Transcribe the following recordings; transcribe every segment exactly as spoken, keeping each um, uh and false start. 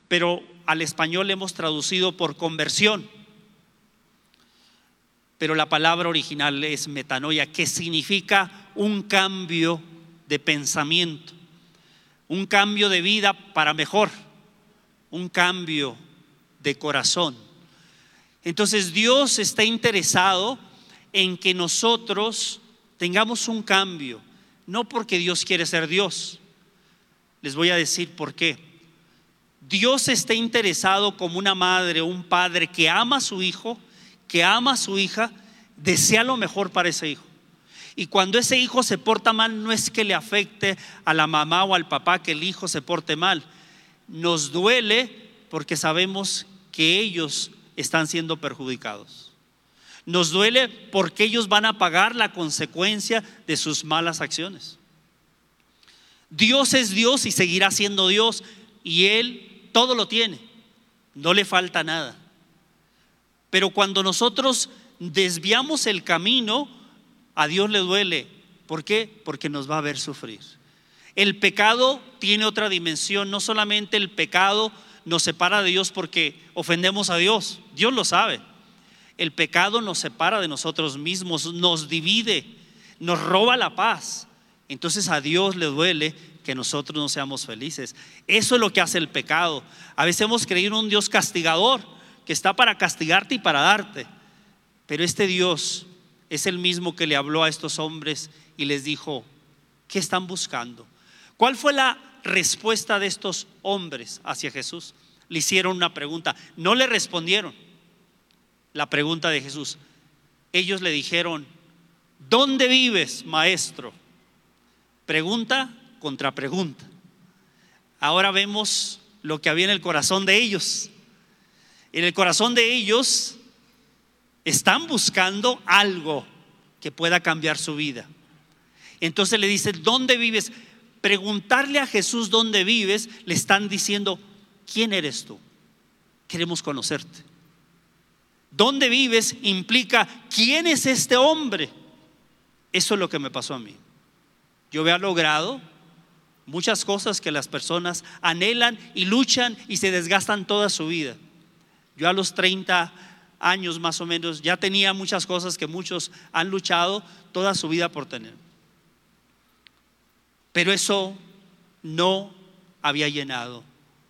pero al español le hemos traducido por conversión. Pero la palabra original es metanoia, que significa un cambio de pensamiento, un cambio de vida para mejor, un cambio de corazón. Entonces Dios está interesado en que nosotros tengamos un cambio, no porque Dios quiere ser Dios. Les voy a decir por qué. Dios está interesado como una madre o un padre que ama a su hijo, que ama a su hija, desea lo mejor para ese hijo. Y cuando ese hijo se porta mal, no es que le afecte a la mamá o al papá que el hijo se porte mal. Nos duele porque sabemos que ellos están siendo perjudicados. Nos duele porque ellos van a pagar la consecuencia de sus malas acciones. Dios es Dios y seguirá siendo Dios, y Él todo lo tiene, no le falta nada. Pero cuando nosotros desviamos el camino, a Dios le duele. ¿Por qué? Porque nos va a ver sufrir. El pecado tiene otra dimensión. No solamente el pecado nos separa de Dios porque ofendemos a Dios, Dios lo sabe. El pecado nos separa de nosotros mismos, nos divide, nos roba la paz. Entonces a Dios le duele que nosotros no seamos felices. Eso es lo que hace el pecado. A veces hemos creído en un Dios castigador, que está para castigarte y para darte. Pero este Dios es el mismo que le habló a estos hombres y les dijo: ¿qué están buscando? ¿Cuál fue la respuesta de estos hombres hacia Jesús? Le hicieron una pregunta, no le respondieron la pregunta de Jesús. Ellos le dijeron: ¿dónde vives, maestro? Pregunta contra pregunta. Ahora vemos lo que había en el corazón de ellos. En el corazón de ellos están buscando algo que pueda cambiar su vida. Entonces le dicen: ¿dónde vives? Preguntarle a Jesús dónde vives, le están diciendo: ¿quién eres tú? Queremos conocerte. ¿Dónde vives? Implica: ¿quién es este hombre? Eso es lo que me pasó a mí. Yo había logrado muchas cosas que las personas anhelan y luchan y se desgastan toda su vida. Yo a los treinta años más o menos ya tenía muchas cosas que muchos han luchado toda su vida por tener. Pero eso no había llenado.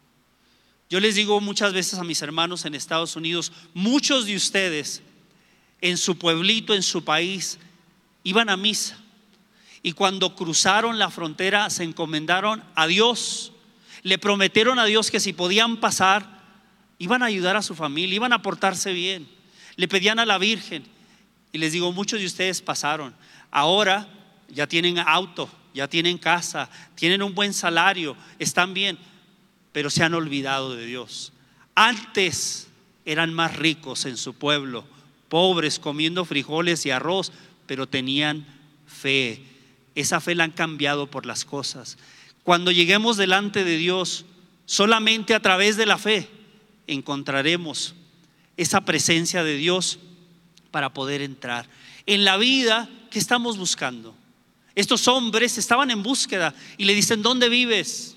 Yo les digo muchas veces a mis hermanos en Estados Unidos: muchos de ustedes en su pueblito, en su país, iban a misa, y cuando cruzaron la frontera se encomendaron a Dios, le prometieron a Dios que si podían pasar iban a ayudar a su familia, iban a portarse bien, le pedían a la Virgen. Y les digo, muchos de ustedes pasaron, ahora ya tienen auto, ya tienen casa, tienen un buen salario, están bien, pero se han olvidado de Dios. Antes eran más ricos en su pueblo, pobres comiendo frijoles y arroz, pero tenían fe. Esa fe la han cambiado por las cosas. Cuando lleguemos delante de Dios, solamente a través de la fe encontraremos esa presencia de Dios para poder entrar en la vida que estamos buscando. Estos hombres estaban en búsqueda y le dicen: ¿dónde vives?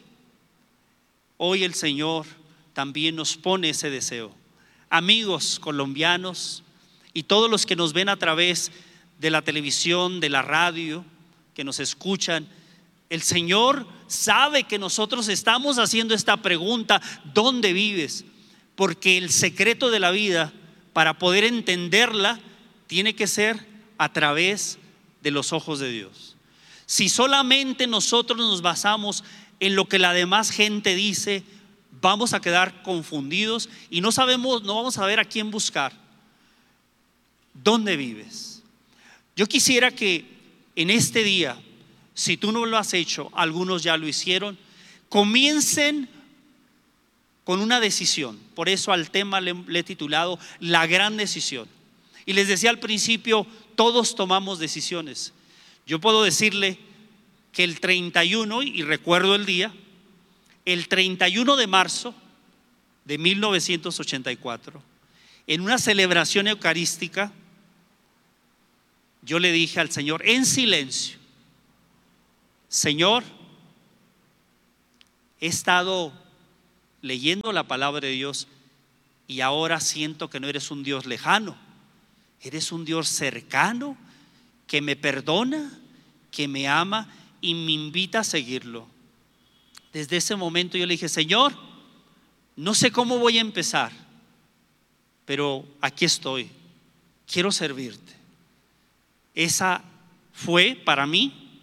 Hoy el Señor también nos pone ese deseo. Amigos colombianos y todos los que nos ven a través de la televisión, de la radio, que nos escuchan, el Señor sabe que nosotros estamos haciendo esta pregunta: ¿dónde vives? Porque el secreto de la vida, para poder entenderla, tiene que ser a través de los ojos de Dios. Si solamente nosotros nos basamos en lo que la demás gente dice, vamos a quedar confundidos y no sabemos, no vamos a saber a quién buscar. ¿Dónde vives? Yo quisiera que en este día, si tú no lo has hecho, algunos ya lo hicieron, comiencen con una decisión. Por eso al tema le, le he titulado La Gran Decisión. Y les decía al principio, todos tomamos decisiones. Yo puedo decirle que el treinta y uno, y recuerdo el día, el treinta y uno de marzo de mil novecientos ochenta y cuatro, en una celebración eucarística, yo le dije al Señor en silencio: Señor, he estado leyendo la palabra de Dios, y ahora siento que no eres un Dios lejano, eres un Dios cercano, que me perdona, que me ama y me invita a seguirlo. Desde ese momento yo le dije: Señor, no sé cómo voy a empezar, pero aquí estoy, quiero servirte. Esa fue para mí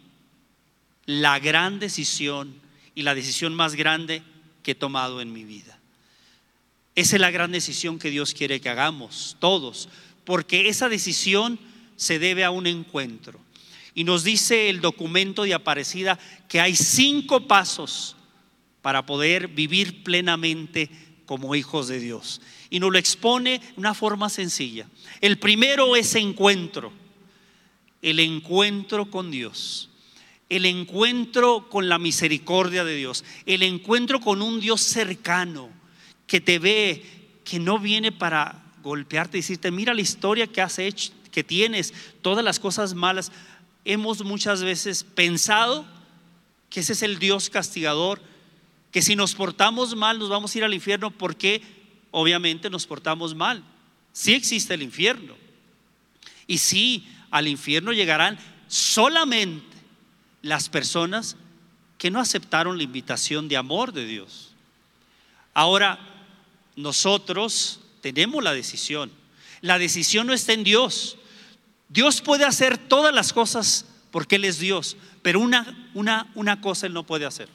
la gran decisión y la decisión más grande que he tomado en mi vida. Esa es la gran decisión que Dios quiere que hagamos todos, porque esa decisión se debe a un encuentro. Y nos dice el documento de Aparecida que hay cinco pasos para poder vivir plenamente como hijos de Dios, y nos lo expone de una forma sencilla. El primero es encuentro, el encuentro con Dios, el encuentro con la misericordia de Dios, el encuentro con un Dios cercano que te ve, que no viene para golpearte y decirte: mira la historia que has hecho, que tienes, todas las cosas malas. Hemos muchas veces pensado que ese es el Dios castigador, que si nos portamos mal nos vamos a ir al infierno, porque obviamente nos portamos mal. Sí existe el infierno, y sí, al infierno llegarán solamente las personas que no aceptaron la invitación de amor de Dios. Ahora, nosotros tenemos la decisión. La decisión no está en Dios. Dios puede hacer todas las cosas porque Él es Dios, pero una, una, una cosa Él no puede hacer: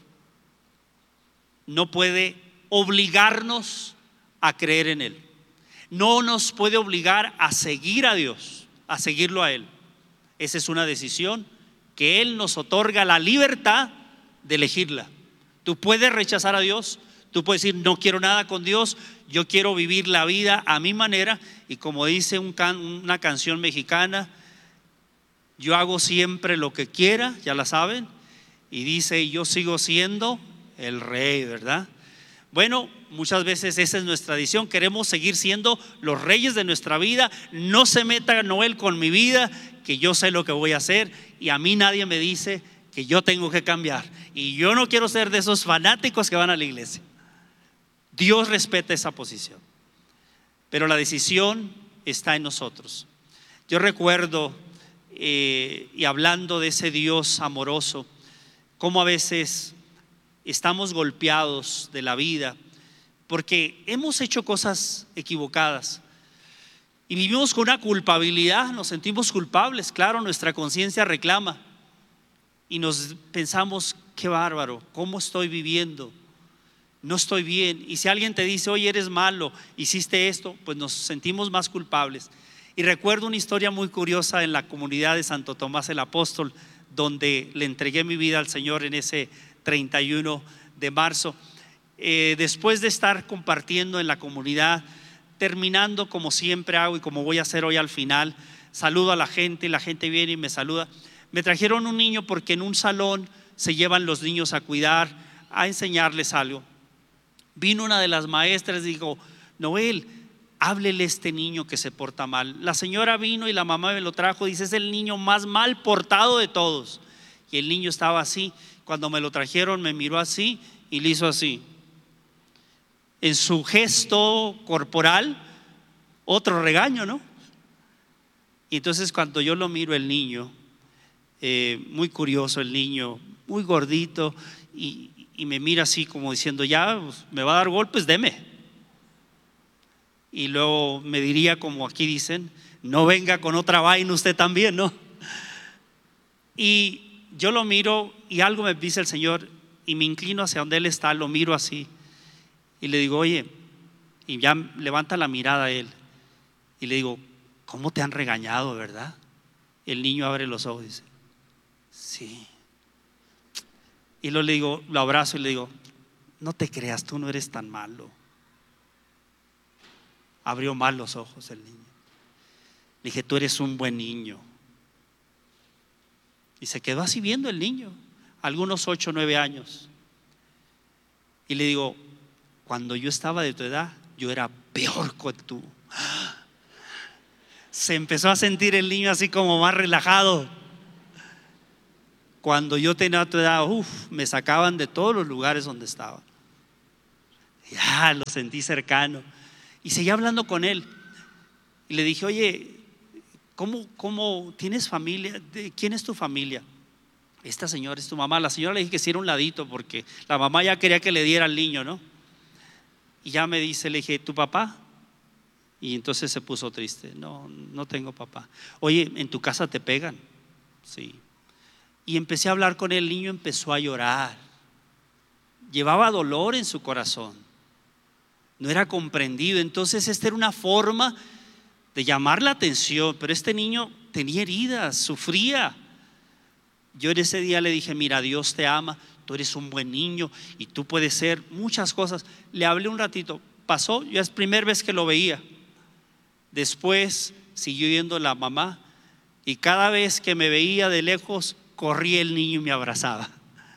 no puede obligarnos a creer en Él. No nos puede obligar a seguir a Dios, a seguirlo a Él. Esa es una decisión que Él nos otorga la libertad de elegirla. Tú puedes rechazar a Dios, tú puedes decir: no quiero nada con Dios, yo quiero vivir la vida a mi manera. Y como dice un can, una canción mexicana, yo hago siempre lo que quiera, ya la saben. Y dice: yo sigo siendo el rey, ¿verdad? Bueno, muchas veces esa es nuestra decisión. Queremos seguir siendo los reyes de nuestra vida. No se meta Noel con mi vida, que yo sé lo que voy a hacer, y a mí nadie me dice que yo tengo que cambiar. Y yo no quiero ser de esos fanáticos que van a la iglesia. Dios respeta esa posición, pero la decisión está en nosotros. Yo recuerdo, eh, y hablando de ese Dios amoroso, cómo a veces estamos golpeados de la vida porque hemos hecho cosas equivocadas y vivimos con una culpabilidad, nos sentimos culpables. Claro, nuestra conciencia reclama y nos pensamos: qué bárbaro, ¿cómo estoy viviendo? No estoy bien. Y si alguien te dice: oye, eres malo, hiciste esto, pues nos sentimos más culpables. Y recuerdo una historia muy curiosa en la comunidad de Santo Tomás el Apóstol, donde le entregué mi vida al Señor en ese treinta y uno de marzo. Eh, después de estar compartiendo en la comunidad, terminando como siempre hago y como voy a hacer hoy al final, saludo a la gente y la gente viene y me saluda. Me trajeron un niño porque en un salón se llevan los niños a cuidar, a enseñarles algo. Vino una de las maestras y dijo: Noel, háblele a este niño que se porta mal. La señora vino y la mamá me lo trajo. Dice: es el niño más mal portado de todos. Y el niño estaba así. Cuando me lo trajeron, me miró así y le hizo así. En su gesto corporal, otro regaño, ¿no? Y entonces cuando yo lo miro, el niño, eh, muy curioso el niño, muy gordito, y, y me mira así como diciendo: ya, pues, me va a dar golpes, deme. Y luego me diría, como aquí dicen: no venga con otra vaina usted también, ¿no? Y yo lo miro y algo me dice el Señor, y me inclino hacia donde Él está, lo miro así y le digo: oye, y ya levanta la mirada a él y le digo: ¿cómo te han regañado, verdad? El niño abre los ojos y dice: sí. Y luego le digo, lo abrazo y le digo: no te creas, tú no eres tan malo. Abrió mal los ojos el niño. Le dije: tú eres un buen niño. Y se quedó así viendo el niño, algunos ocho o nueve años. Y le digo: cuando yo estaba de tu edad, yo era peor que tú. Se empezó a sentir el niño así como más relajado. Cuando yo tenía tu edad, uf, me sacaban de todos los lugares donde estaba. Ya lo sentí cercano y seguí hablando con él. Y le dije, oye, ¿cómo, cómo tienes familia? ¿De quién es tu familia? Esta señora es tu mamá. La señora le dije que hiciera un ladito porque la mamá ya quería que le diera al niño, ¿no? Y ya me dice, le dije, ¿tu papá? Y entonces se puso triste. No, no tengo papá. Oye, ¿en tu casa te pegan? Sí. Y empecé a hablar con él. El niño empezó a llorar. Llevaba dolor en su corazón. No era comprendido. Entonces esta era una forma de llamar la atención. Pero este niño tenía heridas, sufría. Yo en ese día le dije, mira, Dios te ama, tú eres un buen niño y tú puedes ser muchas cosas. Le hablé un ratito, pasó, ya es la primera vez que lo veía. Después siguió yendo la mamá y cada vez que me veía de lejos, corría el niño y me abrazaba.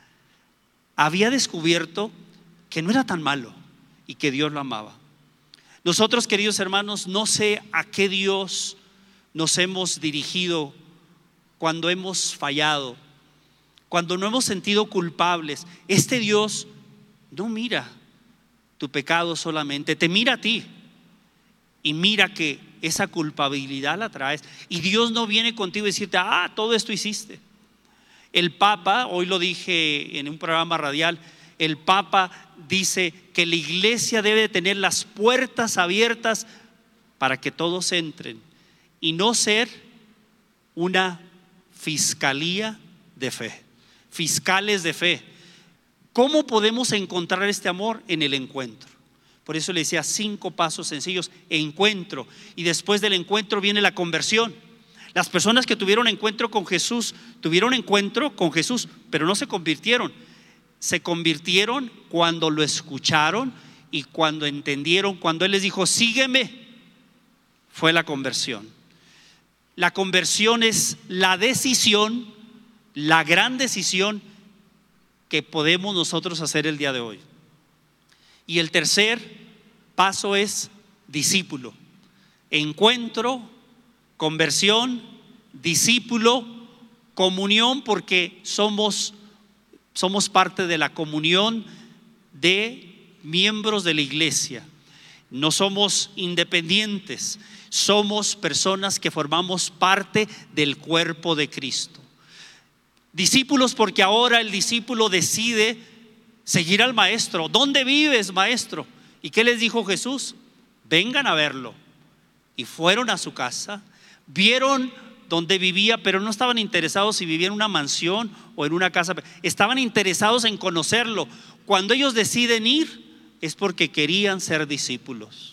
Había descubierto que no era tan malo y que Dios lo amaba. Nosotros, queridos hermanos, no sé a qué Dios nos hemos dirigido cuando hemos fallado, cuando no hemos sentido culpables. Este Dios no mira tu pecado solamente, te mira a ti y mira que esa culpabilidad la traes. Y Dios no viene contigo y decirte, ah, todo esto hiciste. El Papa, hoy lo dije en un programa radial, el Papa dice que la iglesia debe tener las puertas abiertas para que todos entren y no ser una fiscalía de fe, fiscales de fe. ¿Cómo podemos encontrar este amor? En el encuentro. Por eso le decía cinco pasos sencillos: encuentro, y después del encuentro viene la conversión. Las personas que tuvieron encuentro con Jesús tuvieron encuentro con Jesús, pero no se convirtieron. Se convirtieron cuando lo escucharon y cuando entendieron, cuando Él les dijo, sígueme, fue la conversión. La conversión es la decisión, la gran decisión que podemos nosotros hacer el día de hoy. Y el tercer paso es discípulo. Encuentro, conversión, discípulo, comunión, porque somos, somos parte de la comunión de miembros de la iglesia. No somos independientes, somos personas que formamos parte del cuerpo de Cristo. Discípulos, porque ahora el discípulo decide seguir al maestro. ¿Dónde vives, maestro? ¿Y qué les dijo Jesús? Vengan a verlo. Y fueron a su casa, vieron dónde vivía, pero no estaban interesados si vivía en una mansión o en una casa. Estaban interesados en conocerlo. Cuando ellos deciden ir, es porque querían ser discípulos.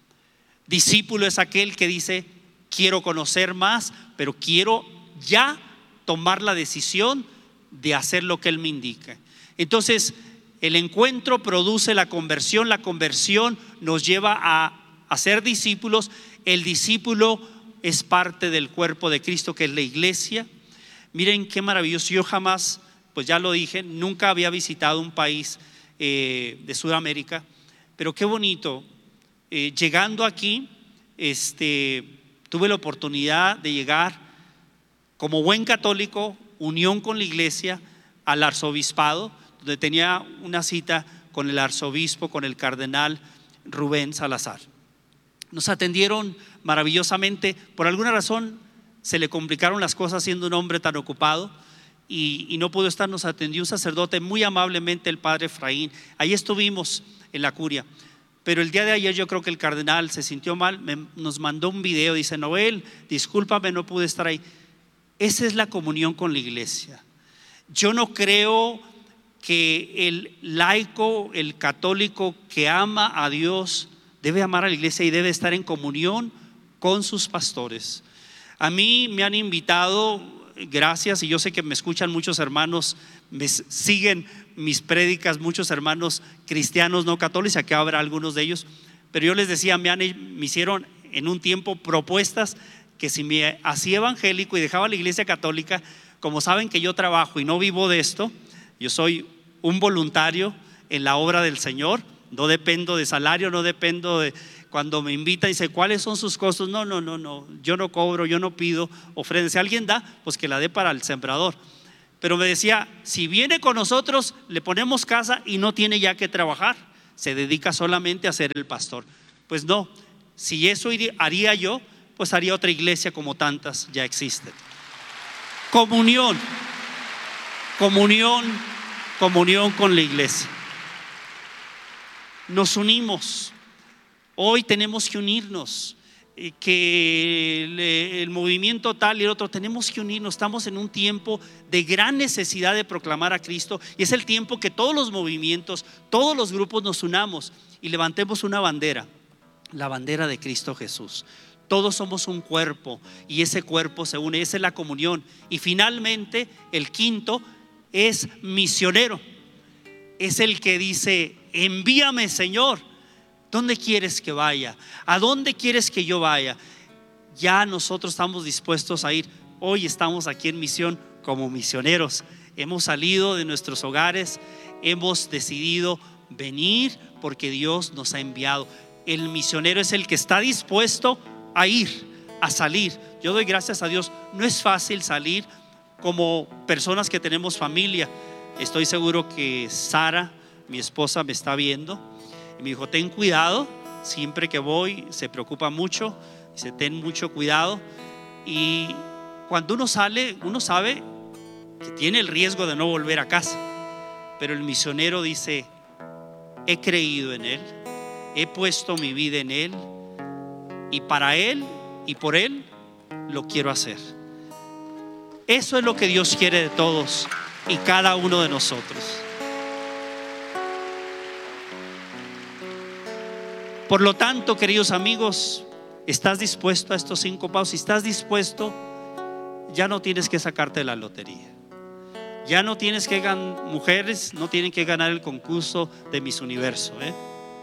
Discípulo es aquel que dice, quiero conocer más, pero quiero ya tomar la decisión de hacer lo que Él me indica. Entonces, el encuentro produce la conversión, la conversión nos lleva a, a ser discípulos. El discípulo es parte del cuerpo de Cristo, que es la iglesia. Miren qué maravilloso. Yo jamás, pues ya lo dije, nunca había visitado un país eh, de Sudamérica, pero qué bonito. Eh, llegando aquí, este, tuve la oportunidad de llegar como buen católico, unión con la iglesia, al arzobispado, donde tenía una cita con el arzobispo, con el cardenal Rubén Salazar. Nos atendieron maravillosamente. Por alguna razón se le complicaron las cosas siendo un hombre tan ocupado y, y no pudo estar. Nos atendió un sacerdote muy amablemente, el padre Efraín. Ahí estuvimos en la curia. Pero el día de ayer yo creo que el cardenal se sintió mal, me, nos mandó un video, dice, Noel, discúlpame, no pude estar ahí. Esa es la comunión con la iglesia. Yo no creo que el laico, el católico que ama a Dios debe amar a la iglesia y debe estar en comunión con sus pastores. A mí me han invitado, gracias, y yo sé que me escuchan muchos hermanos, me siguen mis prédicas, muchos hermanos cristianos no católicos, aquí habrá algunos de ellos, pero yo les decía, me, han, me hicieron en un tiempo propuestas que si me hacía evangélico y dejaba la iglesia católica, como saben que yo trabajo y no vivo de esto, yo soy un voluntario en la obra del Señor, no dependo de salario, no dependo de cuando me invitan y dice, ¿cuáles son sus costos? No, no, no, no, yo no cobro, yo no pido ofrenda. Si alguien da, pues que la dé para el sembrador. Pero me decía, si viene con nosotros, le ponemos casa y no tiene ya que trabajar. se dedica solamente a ser el pastor. Pues no, si eso haría yo, pues haría otra iglesia como tantas ya existen. Comunión, comunión, comunión con la iglesia. Nos unimos. Hoy tenemos que unirnos. Que el, el movimiento tal y el otro, tenemos que unirnos. Estamos en un tiempo de gran necesidad de proclamar a Cristo, y es el tiempo que todos los movimientos, todos los grupos nos unamos y levantemos una bandera, la bandera de Cristo Jesús. Todos somos un cuerpo y ese cuerpo se une, esa es la comunión. Y finalmente el quinto es misionero, es el que dice: envíame, Señor. ¿Dónde quieres que vaya? ¿A dónde quieres que yo vaya? Ya nosotros estamos dispuestos a ir. Hoy estamos aquí en misión como misioneros. Hemos salido de nuestros hogares, hemos decidido venir porque Dios nos ha enviado. El misionero es el que está dispuesto a ir, a salir. Yo doy gracias a Dios. No es fácil salir como personas que tenemos familia. Estoy seguro que Sara, mi esposa, me está viendo. Me dijo: ten cuidado, siempre que voy se preocupa mucho, dice: ten mucho cuidado. Y cuando uno sale, uno sabe que tiene el riesgo de no volver a casa, pero el misionero dice: he creído en Él, he puesto mi vida en Él, y para Él y por Él lo quiero hacer. Eso es lo que Dios quiere de todos y cada uno de nosotros. Por lo tanto, queridos amigos, ¿estás dispuesto a estos cinco pasos? Si estás dispuesto, ya no tienes que sacarte de la lotería. Ya no tienes que ganar, mujeres no tienen que ganar el concurso de Miss Universo, ¿eh?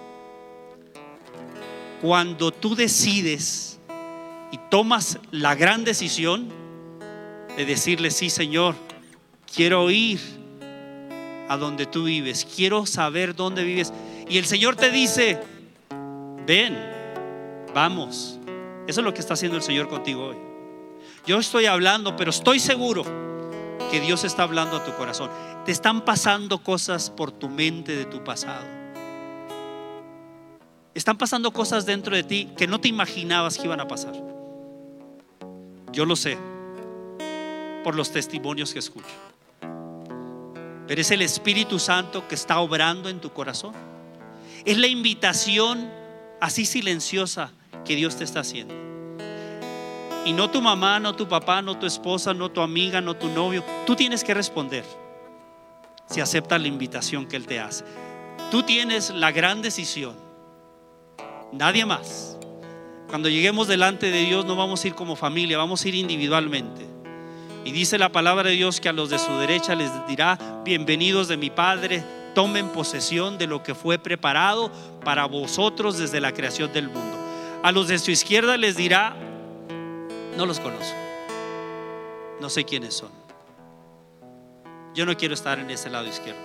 Cuando tú decides y tomas la gran decisión de decirle: sí, Señor, quiero ir a donde tú vives, quiero saber dónde vives. Y el Señor te dice: ven, vamos. Eso es lo que está haciendo el Señor contigo hoy. Yo estoy hablando, pero estoy seguro que Dios está hablando a tu corazón. Te están pasando cosas por tu mente de tu pasado. Están pasando cosas dentro de ti que no te imaginabas que iban a pasar. Yo lo sé por los testimonios que escucho. Pero es el Espíritu Santo que está obrando en tu corazón. Es la invitación así silenciosa que Dios te está haciendo. Y no tu mamá, no tu papá, no tu esposa, no tu amiga, no tu novio. Tú tienes que responder si aceptas la invitación que Él te hace. Tú tienes la gran decisión, nadie más. Cuando lleguemos delante de Dios no vamos a ir como familia, vamos a ir individualmente. Y dice la palabra de Dios que a los de su derecha les dirá: bienvenidos de mi Padre, tomen posesión de lo que fue preparado para vosotros desde la creación del mundo. A los de su izquierda les dirá: no los conozco, no sé quiénes son. Yo no quiero estar en ese lado izquierdo.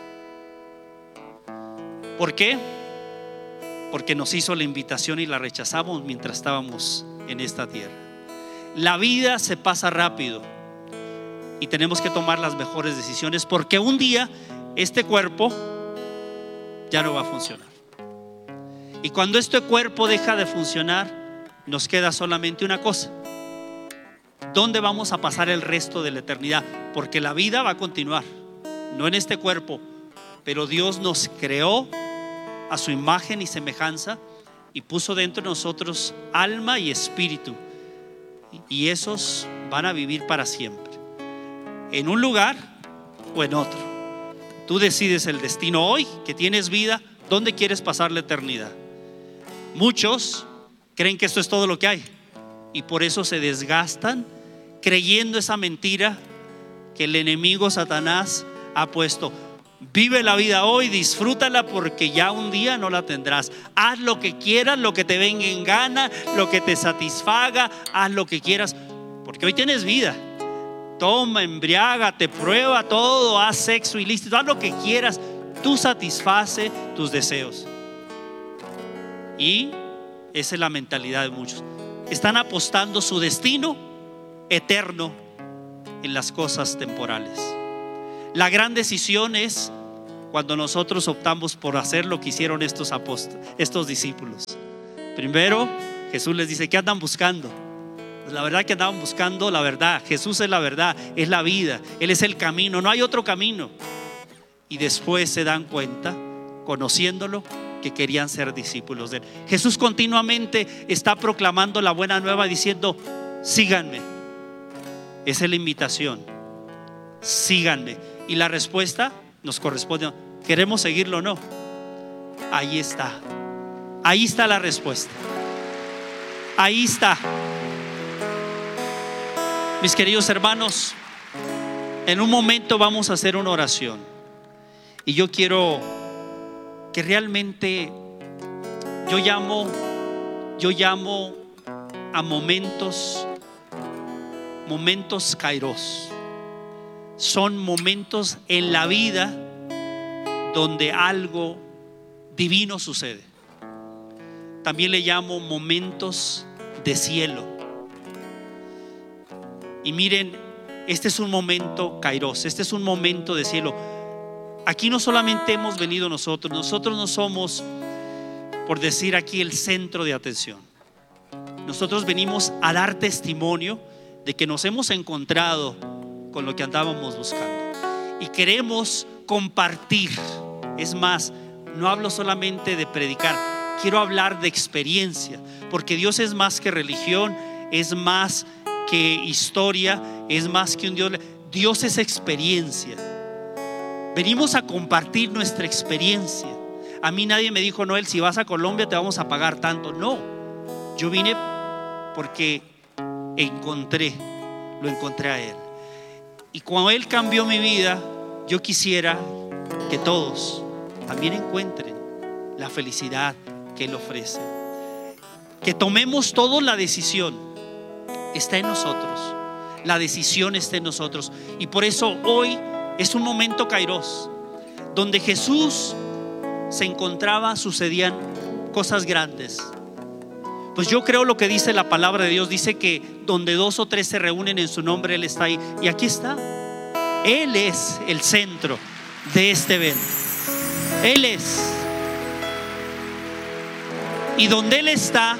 ¿Por qué? Porque nos hizo la invitación y la rechazamos mientras estábamos en esta tierra. La vida se pasa rápido y tenemos que tomar las mejores decisiones, porque un día este cuerpo ya no va a funcionar. Y cuando este cuerpo deja de funcionar, nos queda solamente una cosa: ¿dónde vamos a pasar el resto de la eternidad? Porque la vida va a continuar, no en este cuerpo, pero Dios nos creó a su imagen y semejanza y puso dentro de nosotros alma y espíritu, y esos van a vivir para siempre, en un lugar o en otro. Tú decides el destino hoy que tienes vida, dónde quieres pasar la eternidad. Muchos creen que esto es todo lo que hay y por eso se desgastan creyendo esa mentira que el enemigo Satanás ha puesto. Vive la vida hoy, disfrútala, porque ya un día no la tendrás. Haz lo que quieras, lo que te venga en gana, lo que te satisfaga, haz lo que quieras, porque hoy tienes vida. Toma, embriágate, prueba todo, haz sexo ilícito, haz lo que quieras. Tú satisface tus deseos. Y esa es la mentalidad de muchos. Están apostando su destino eterno en las cosas temporales. La gran decisión es cuando nosotros optamos por hacer lo que hicieron estos apóstoles, estos discípulos. Primero, Jesús les dice: ¿qué andan buscando? Pues la verdad que andaban buscando la verdad. Jesús es la verdad, es la vida, Él es el camino, no hay otro camino. Y después se dan cuenta, conociéndolo, que querían ser discípulos de Él. Jesús continuamente está proclamando la buena nueva, diciendo: síganme. Esa es la invitación, síganme. Y la respuesta nos corresponde: ¿queremos seguirlo o no? Ahí está, ahí está la respuesta, ahí está. Mis queridos hermanos, en un momento vamos a hacer una oración, y yo quiero que realmente yo llamo yo llamo a momentos momentos kairos. Son momentos en la vida donde algo divino sucede. También le llamo momentos de cielo. Y miren, este es un momento kairos, este es un momento de cielo. Aquí no solamente hemos venido nosotros, nosotros no somos, por decir aquí, el centro de atención. Nosotros venimos a dar testimonio de que nos hemos encontrado con lo que andábamos buscando, y queremos compartir. Es más, no hablo solamente de predicar, quiero hablar de experiencia, porque Dios es más que religión, es más que historia, es más que un Dios. Dios es experiencia. Venimos a compartir nuestra experiencia. A mí nadie me dijo: Noel, si vas a Colombia te vamos a pagar tanto. No, yo vine porque encontré, lo encontré a Él. Y cuando Él cambió mi vida, yo quisiera que todos también encuentren la felicidad que Él ofrece. Que tomemos todos la decisión. Está en nosotros. La decisión está en nosotros. Y por eso hoy es un momento kairos, donde Jesús se encontraba, sucedían cosas grandes. Pues yo creo lo que dice la palabra de Dios. Dice que donde dos o tres se reúnen en su nombre, Él está ahí. Y aquí está. Él es el centro de este evento. Él es. Y donde Él está,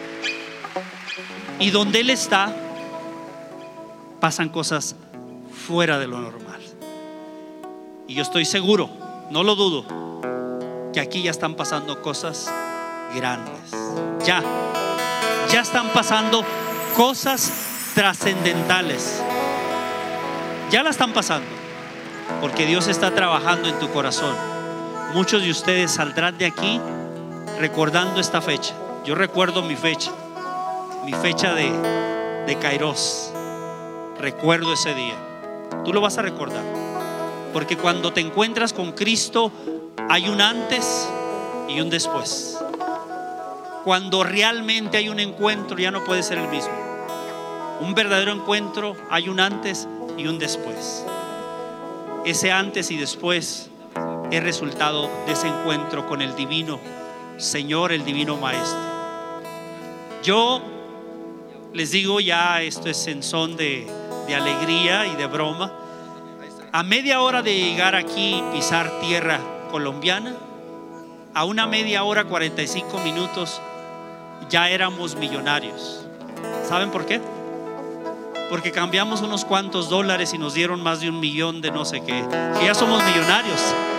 y donde Él está, pasan cosas fuera de lo normal. Y yo estoy seguro, no lo dudo, que aquí ya están pasando cosas grandes. Ya, ya están pasando cosas trascendentales. Ya la están pasando, porque Dios está trabajando en tu corazón. Muchos de ustedes saldrán de aquí recordando esta fecha. Yo recuerdo mi fecha, mi fecha de, de kairos. Recuerdo ese día. Tú lo vas a recordar, porque cuando te encuentras con Cristo hay un antes y un después. Cuando realmente hay un encuentro, ya no puede ser el mismo. Un verdadero encuentro, hay un antes y un después. Ese antes y después es resultado de ese encuentro con el divino Señor, el divino Maestro. Yo les digo, ya esto es en son de, de alegría y de broma. A media hora de llegar aquí, pisar tierra colombiana, a una media hora, cuarenta y cinco minutos, ya éramos millonarios. ¿Saben por qué? Porque cambiamos unos cuantos dólares y nos dieron más de un millón de no sé qué. Que ya somos millonarios.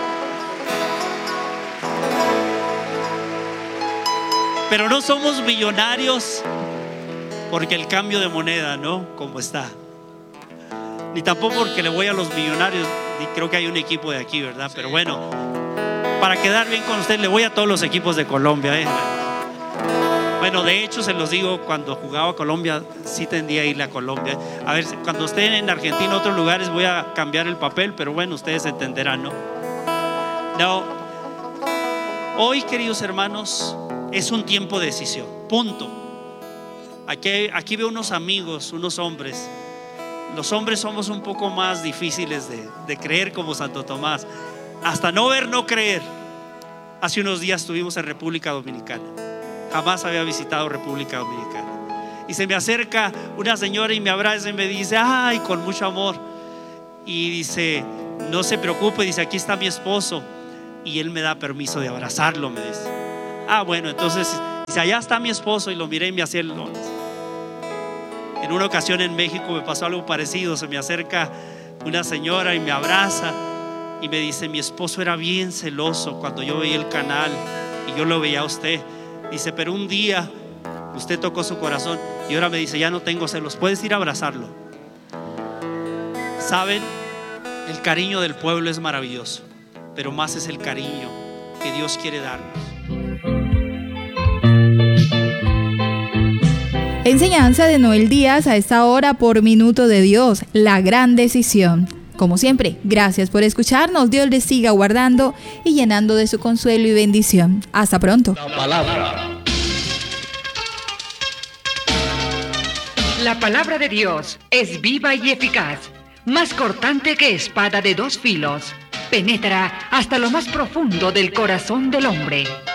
Pero no somos millonarios porque el cambio de moneda, ¿no? Como está. Ni tampoco porque le voy a los millonarios. Y creo que hay un equipo de aquí, ¿verdad? Pero bueno, para quedar bien con usted, le voy a todos los equipos de Colombia, ¿eh? Bueno, de hecho se los digo, cuando jugaba Colombia sí tendía a irle a Colombia. A ver, cuando estén en Argentina o otros lugares voy a cambiar el papel, pero bueno, ustedes entenderán, ¿no? No. Hoy, queridos hermanos, es un tiempo de decisión, punto. Aquí, aquí veo unos amigos, unos hombres. Los hombres somos un poco más difíciles de, de creer, como Santo Tomás. Hasta no ver, no creer. Hace unos días estuvimos en República Dominicana. Jamás había visitado República Dominicana. Y se me acerca una señora y me abraza y me dice, ay, con mucho amor. Y dice, no se preocupe, dice, aquí está mi esposo. y él me da permiso de abrazarlo, me dice. Ah, bueno, entonces dice, allá está mi esposo, y lo miré y me hacía el lunes. En una ocasión en México me pasó algo parecido. Se me acerca una señora y me abraza y me dice, mi esposo era bien celoso cuando yo veía el canal y yo lo veía a usted. Dice, pero un día usted tocó su corazón y ahora me dice, ya no tengo celos, puedes ir a abrazarlo. ¿Saben? El cariño del pueblo es maravilloso, pero más es el cariño que Dios quiere darnos. Enseñanza de Noel Díaz a esta hora por Minuto de Dios, la gran decisión. Como siempre, gracias por escucharnos. Dios les siga guardando y llenando de su consuelo y bendición. Hasta pronto. La palabra. La palabra de Dios es viva y eficaz, más cortante que espada de dos filos. Penetra hasta lo más profundo del corazón del hombre